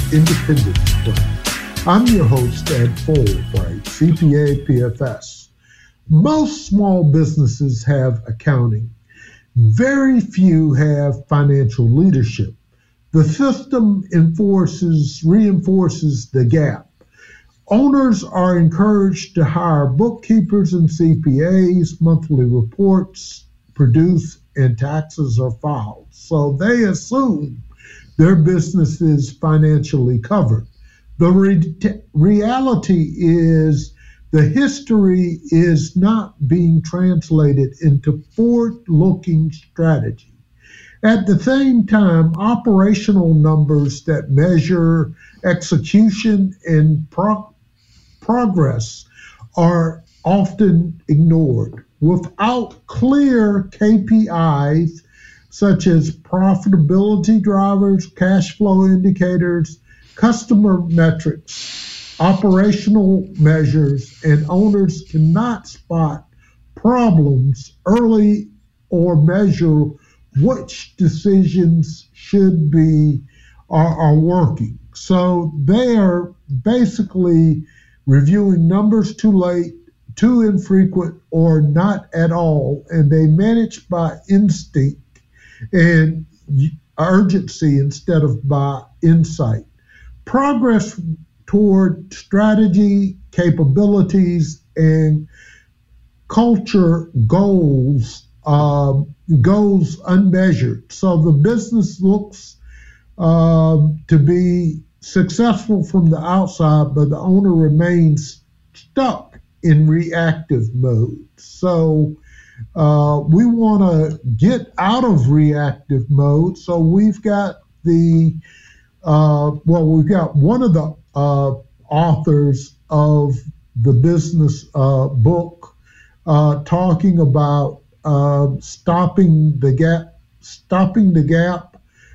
Independence Plan. I'm your host, Ed Fulbright, CPA PFS. Most small businesses have accounting. Very few have financial leadership. The system reinforces the gap. Owners are encouraged to hire bookkeepers and CPAs, monthly reports produced, and taxes are filed. So they assume their business is financially covered. The reality is the history is not being translated into forward-looking strategy. At the same time, operational numbers that measure execution and progress are often ignored. Without clear KPIs such as profitability drivers, cash flow indicators, customer metrics, operational measures, and owners cannot spot problems early or measure which decisions should be are working. So they are basically reviewing numbers too late, too infrequent, or not at all, and they manage by instinct and urgency instead of by insight. Progress toward strategy, capabilities, and culture goals goes unmeasured. So the business looks to be successful from the outside, but the owner remains stuck in reactive mode. So we want to get out of reactive mode. So we've got we've got one of the authors of the business book talking about stopping the gap,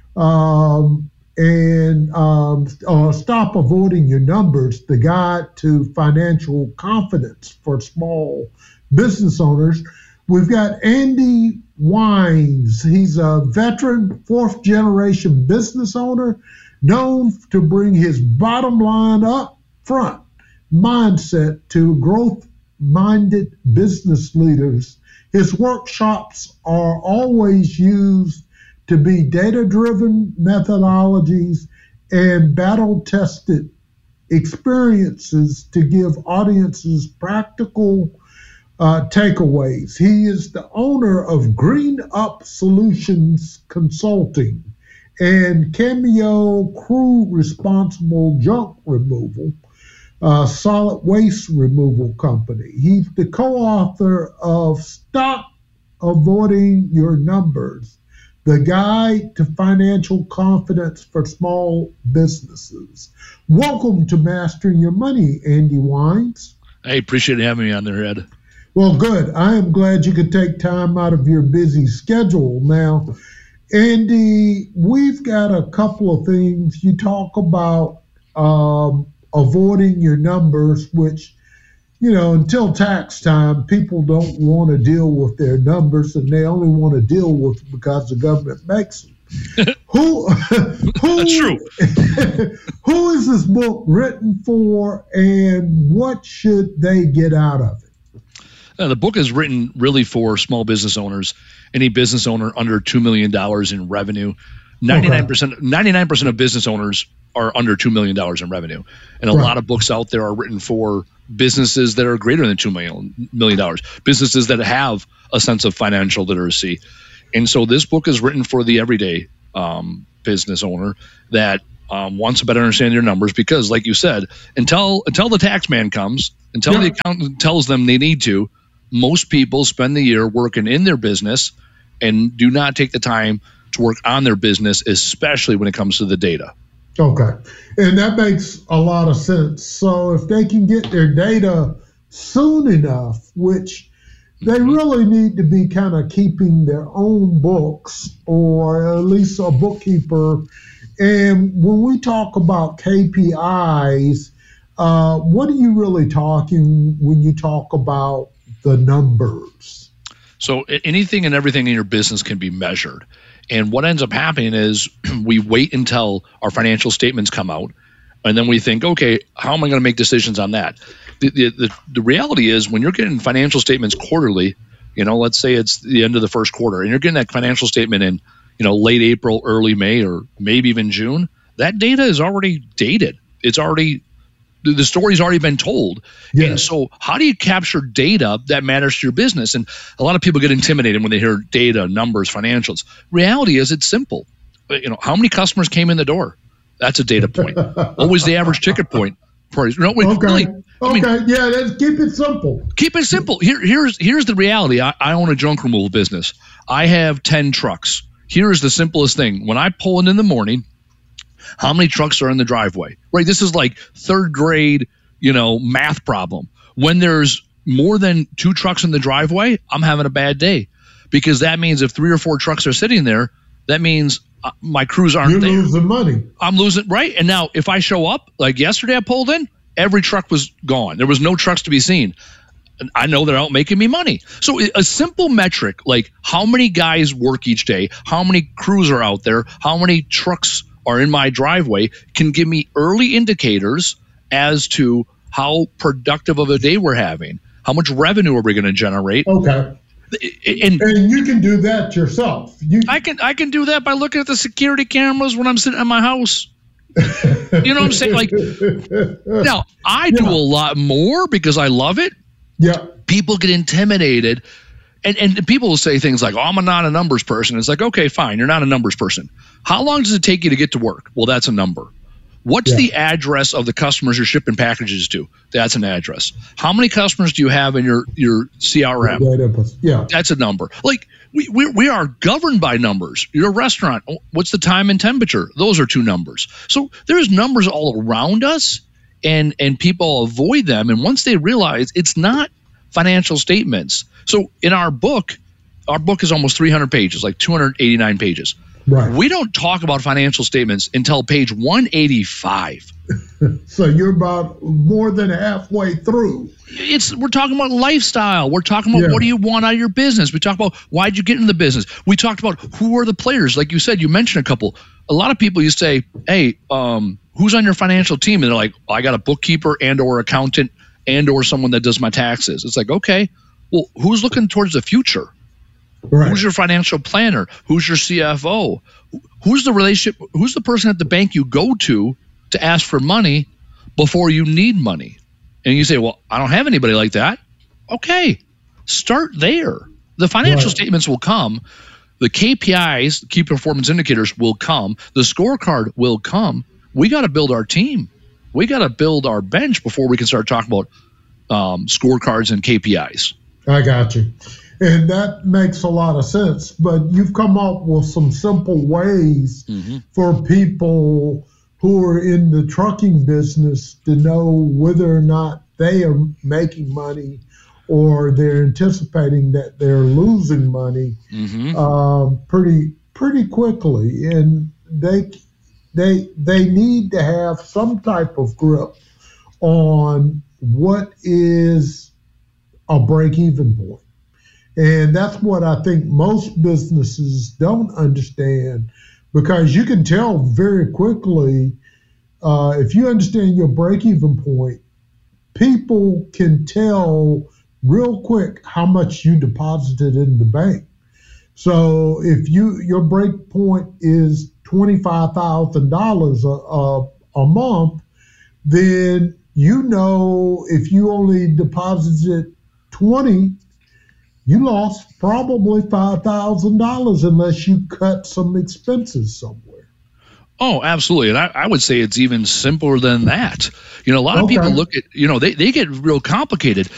and stop avoiding your numbers, the guide to financial confidence for small business owners. We've got Andy Wines. He's a veteran, fourth-generation business owner, known to bring his bottom line up front mindset to growth-minded business leaders. His workshops are always used to be data-driven methodologies and battle-tested experiences to give audiences practical takeaways. He is the owner of Green Up Solutions Consulting and Cameo Crew Responsible Junk Removal, solid waste removal company. He's the co-author of Stop Avoiding Your Numbers, the Guide to Financial Confidence for Small Businesses. Welcome to Mastering Your Money, Andy Wines. I appreciate having me on there, Ed. Well, good. I am glad you could take time out of your busy schedule. Now, Andy, we've got a couple of things. You talk about avoiding your numbers, which, until tax time, people don't want to deal with their numbers, and they only want to deal with them because the government makes them. That's true. Who is this book written for, and what should they get out of it? The book is written really for small business owners, any business owner under $2 million in revenue. 99% of business owners are under $2 million in revenue. And a lot of books out there are written for businesses that are greater than $2 million, businesses that have a sense of financial literacy. And so this book is written for the everyday business owner that wants to better understand their numbers, because, like you said, until the tax man comes, until the accountant tells them they need to, most people spend the year working in their business and do not take the time to work on their business, especially when it comes to the data. Okay. And that makes a lot of sense. So if they can get their data soon enough, which they really need to be kind of keeping their own books, or at least a bookkeeper. And when we talk about KPIs, what are you really talking when you talk about the numbers? So anything and everything in your business can be measured. And what ends up happening is we wait until our financial statements come out, and then we think, okay, how am I going to make decisions on that? The reality is when you're getting financial statements quarterly, let's say it's the end of the first quarter, and you're getting that financial statement in, late April, early May, or maybe even June, that data is already dated. It's already, the story's already been told. Yeah. And so how do you capture data that matters to your business? And a lot of people get intimidated when they hear data, numbers, financials. Reality is it's simple. How many customers came in the door? That's a data point. What was the average ticket point? Okay. Really, let's keep it simple. Keep it simple. Here's the reality. I own a junk removal business. I have 10 trucks. Here's the simplest thing. When I pull in the morning, how many trucks are in the driveway? Right. This is like third grade, math problem. When there's more than 2 trucks in the driveway, I'm having a bad day, because that means if 3 or 4 trucks are sitting there, that means my crews aren't there. You're losing money. I'm losing, right? And now if I show up, like yesterday I pulled in, every truck was gone. There was no trucks to be seen. And I know they're out making me money. So a simple metric like how many guys work each day, how many crews are out there, how many trucks are in my driveway can give me early indicators as to how productive of a day we're having. How much revenue are we going to generate? Okay. And you can do that yourself. I can do that by looking at the security cameras when I'm sitting in my house. You know what I'm saying? Like, now I do a lot more because I love it. Yeah. People get intimidated, and people will say things like, "Oh, I'm not a numbers person." It's like, okay, fine, you're not a numbers person. How long does it take you to get to work? Well, that's a number. What's the address of the customers you're shipping packages to? That's an address. How many customers do you have in your CRM? Yeah. That's a number. Like we are governed by numbers. You're a restaurant. What's the time and temperature? Those are 2 numbers. So there's numbers all around us, and people avoid them. And once they realize it's not financial statements. So in our book is almost 300 pages, like 289 pages. Right. We don't talk about financial statements until page 185. So you're about more than halfway through. We're talking about lifestyle. We're talking about what do you want out of your business. We talk about why'd you get into the business. We talked about who are the players. Like you said, you mentioned a couple. A lot of people you say, hey, who's on your financial team? And they're like, I got a bookkeeper and or accountant and or someone that does my taxes. It's like, okay, well, who's looking towards the future? Right. Who's your financial planner? Who's your CFO? Who's the relationship? Who's the person at the bank you go to ask for money before you need money? And you say, well, I don't have anybody like that. Okay, start there. The financial statements will come. The KPIs, the key performance indicators, will come. The scorecard will come. We got to build our team. We got to build our bench before we can start talking about scorecards and KPIs. I got you. And that makes a lot of sense. But you've come up with some simple ways for people who are in the trucking business to know whether or not they are making money or they're anticipating that they're losing money pretty quickly. And they need to have some type of grip on what is a break-even point. And that's what I think most businesses don't understand, because you can tell very quickly, if you understand your break-even point, people can tell real quick how much you deposited in the bank. So if your break point is $25,000 a month, then you know if you only deposited 20, you lost probably $5,000 unless you cut some expenses somewhere. Oh, absolutely. And I would say it's even simpler than that. A lot of people look at, they get real complicated.